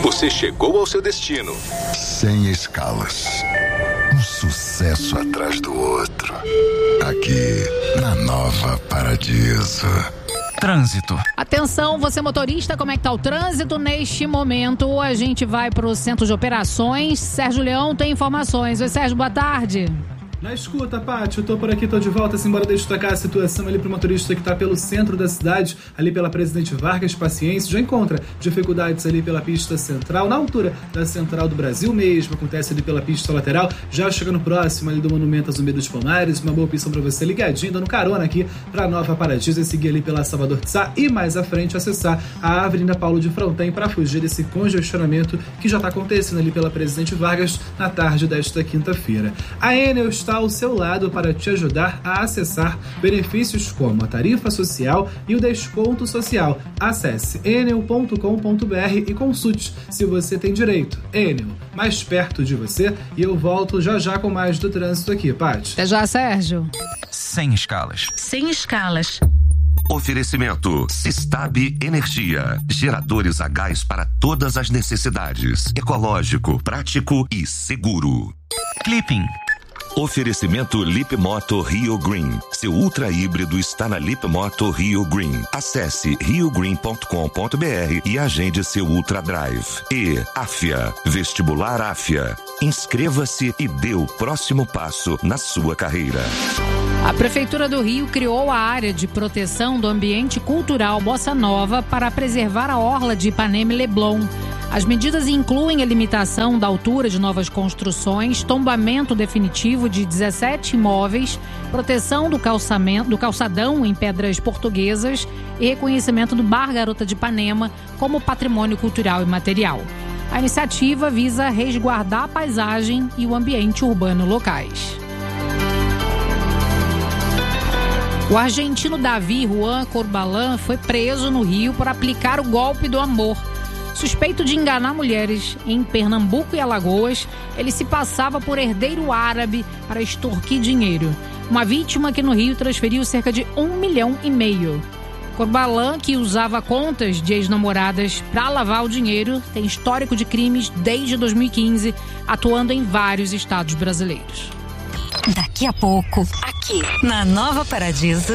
Você chegou ao seu destino. Sem escalas. Um sucesso atrás do outro. Aqui, na Nova Paradiso. Trânsito. Atenção, você motorista, como é que tá o trânsito neste momento? A gente vai para o centro de operações. Sérgio Leão tem informações. Oi, Sérgio, boa tarde. Na escuta, Paty, eu tô por aqui, tô de volta, embora destacar a situação ali pro motorista que tá pelo centro da cidade, ali pela Presidente Vargas, paciência, já encontra dificuldades ali pela pista central, na altura da Central do Brasil mesmo, acontece ali pela pista lateral, já chegando próximo ali do Monumento Zumbi dos Palmares, uma boa opção pra você ligadinho, dando carona aqui pra Nova Paradiso e seguir ali pela Salvador de Sá e mais à frente acessar a Avenida Paulo de Fronten para fugir desse congestionamento que já tá acontecendo ali pela Presidente Vargas na tarde desta quinta-feira. A Enel está ao seu lado para te ajudar a acessar benefícios como a tarifa social e o desconto social. Acesse enel.com.br e consulte se você tem direito. Enel, mais perto de você, e eu volto já com mais do trânsito aqui, Paty. Até já, Sérgio. Sem escalas. Sem escalas. Oferecimento Sistab Energia. Geradores a gás para todas as necessidades. Ecológico, prático e seguro. Clipping. Oferecimento Lip Moto Rio Green. Seu ultra híbrido está na Lip Moto Rio Green. Acesse riogreen.com.br e agende seu Ultra Drive. E Afia, Vestibular Afia. Inscreva-se e dê o próximo passo na sua carreira. A Prefeitura do Rio criou a área de proteção do ambiente cultural Bossa Nova para preservar a orla de Ipanema e Leblon. As medidas incluem a limitação da altura de novas construções, tombamento definitivo de 17 imóveis, proteção do calçadão em pedras portuguesas e reconhecimento do Bar Garota de Ipanema como patrimônio cultural e material. A iniciativa visa resguardar a paisagem e o ambiente urbano locais. O argentino Davi Juan Corbalán foi preso no Rio por aplicar o golpe do amor. Suspeito de enganar mulheres em Pernambuco e Alagoas, ele se passava por herdeiro árabe para extorquir dinheiro. Uma vítima que no Rio transferiu cerca de 1,5 milhão. Corbalán, que usava contas de ex-namoradas para lavar o dinheiro, tem histórico de crimes desde 2015, atuando em vários estados brasileiros. Daqui a pouco, aqui na Nova Paradiso.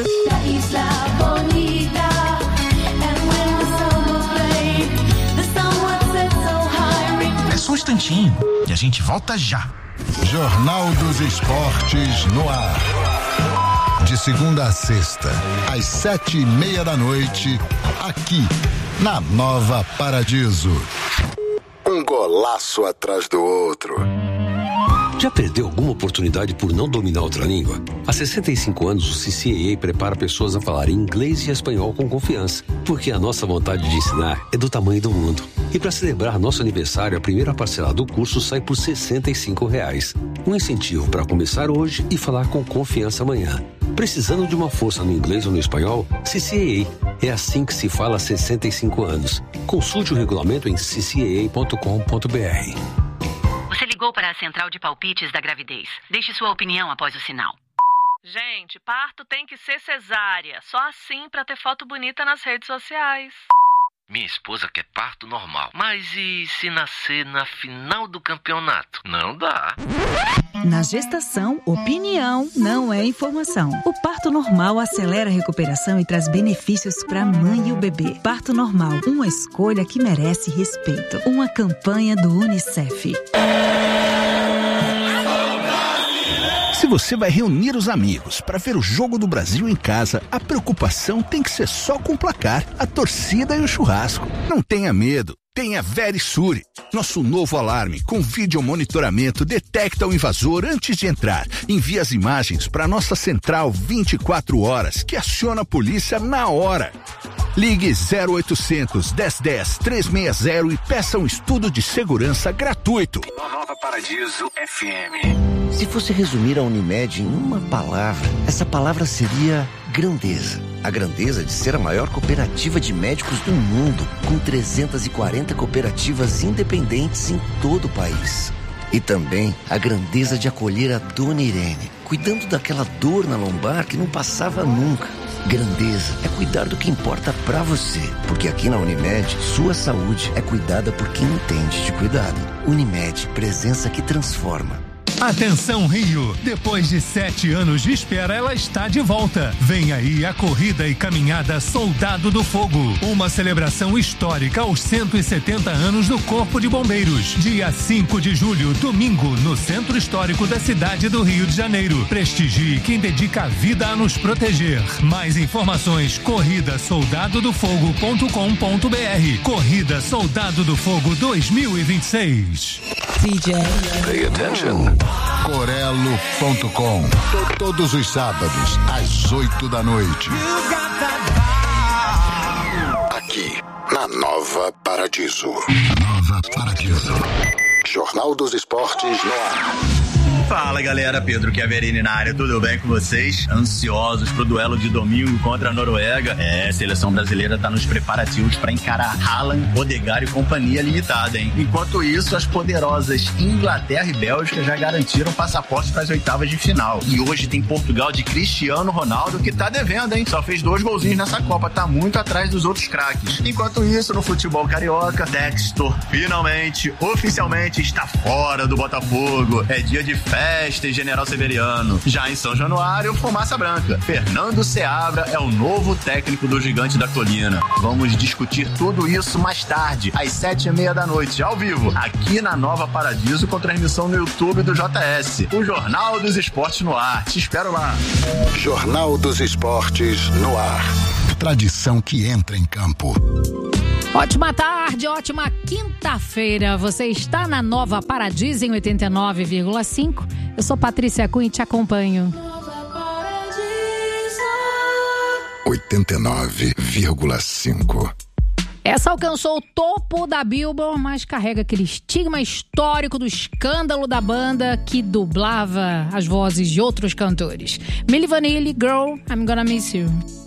É só um instantinho e a gente volta já. Jornal dos Esportes no ar. De segunda a sexta, às 7:30 da noite, aqui na Nova Paradiso. Um golaço atrás do outro. Já perdeu alguma oportunidade por não dominar outra língua? Há 65 anos, o CCAA prepara pessoas a falarem inglês e espanhol com confiança, porque a nossa vontade de ensinar é do tamanho do mundo. E para celebrar nosso aniversário, a primeira parcela do curso sai por R$ 65. Um incentivo para começar hoje e falar com confiança amanhã. Precisando de uma força no inglês ou no espanhol? CCAA. É assim que se fala há 65 anos. Consulte o regulamento em ccaa.com.br. Você ligou para a central de palpites da gravidez. Deixe sua opinião após o sinal. Gente, parto tem que ser cesárea. Só assim pra ter foto bonita nas redes sociais. Minha esposa quer parto normal. Mas e se nascer na final do campeonato? Não dá. Na gestação, opinião não é informação. O parto normal acelera a recuperação e traz benefícios para a mãe e o bebê. Parto normal, uma escolha que merece respeito. Uma campanha do UNICEF. Se você vai reunir os amigos para ver o jogo do Brasil em casa, a preocupação tem que ser só com o placar, a torcida e o churrasco. Não tenha medo. Tenha Verisure. Nosso novo alarme com vídeo monitoramento detecta o invasor antes de entrar. Envia as imagens para nossa central 24 horas, que aciona a polícia na hora. Ligue 0800 1010 360 e peça um estudo de segurança gratuito. Nova Paradiso FM. Se fosse resumir a Unimed em uma palavra, essa palavra seria grandeza. A grandeza de ser a maior cooperativa de médicos do mundo, com 340 cooperativas independentes em todo o país. E também a grandeza de acolher a Dona Irene, cuidando daquela dor na lombar que não passava nunca. Grandeza é cuidar do que importa pra você. Porque aqui na Unimed, sua saúde é cuidada por quem entende de cuidado. Unimed, presença que transforma. Atenção Rio, depois de 7 anos de espera, ela está de volta. Vem aí a corrida e caminhada Soldado do Fogo, uma celebração histórica aos 170 anos do Corpo de Bombeiros. Dia 5 de julho, domingo, no Centro Histórico da cidade do Rio de Janeiro. Prestigie quem dedica a vida a nos proteger. Mais informações, corridasoldadodofogo.com.br. Corrida Soldado do Fogo 2026. DJ. Pay attention. Corelo.com. Todos os sábados, às 8 da noite. Aqui, na Nova Paradiso. Nova Paradiso. Jornal dos Esportes no ar. Fala galera, Pedro Chiaverini na área, tudo bem com vocês? Ansiosos pro duelo de domingo contra a Noruega? A seleção brasileira tá nos preparativos para encarar Haaland, Odegaard e companhia limitada, hein? Enquanto isso, as poderosas Inglaterra e Bélgica já garantiram passaporte para as oitavas de final. E hoje tem Portugal de Cristiano Ronaldo que tá devendo, hein? Só fez 2 golzinhos nessa Copa, tá muito atrás dos outros craques. Enquanto isso, no futebol carioca, Textor finalmente, oficialmente está fora do Botafogo. É dia de festa em General Severiano. Já em São Januário, fumaça branca. Fernando Seabra é o novo técnico do Gigante da Colina. Vamos discutir tudo isso mais tarde, às 7h30 da noite, ao vivo, aqui na Nova Paradiso, com transmissão no YouTube do JS. O Jornal dos Esportes no ar. Te espero lá. Jornal dos Esportes no ar. Tradição que entra em campo. Ótima tarde, ótima quinta-feira. Você está na Nova Paradiso em 89,5. Eu sou Patrícia Cunha e te acompanho. 89,5. Essa alcançou o topo da Billboard, mas carrega aquele estigma histórico do escândalo da banda que dublava as vozes de outros cantores. Milli Vanilli, Girl, I'm Gonna Miss You.